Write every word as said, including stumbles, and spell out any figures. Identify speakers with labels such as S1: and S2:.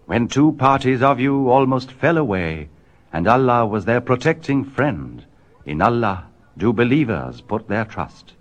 S1: When two parties of you almost fell away, and Allah was their protecting friend, in Allah do believers put their trust.